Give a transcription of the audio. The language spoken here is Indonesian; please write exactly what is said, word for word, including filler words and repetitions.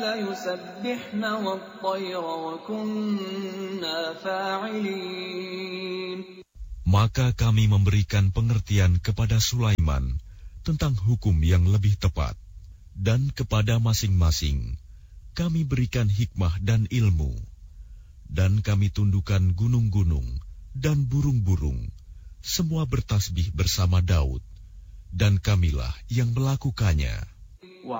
لَيُسَبِّحْنَ وَالطَّيْرَ وَكُنَّا فَاعِلِينَ. Maka kami memberikan pengertian kepada Sulaiman tentang hukum yang lebih tepat, dan kepada masing-masing kami berikan hikmah dan ilmu, dan kami tundukkan gunung-gunung dan burung-burung, semua bertasbih bersama Daud, dan kamilah yang melakukannya.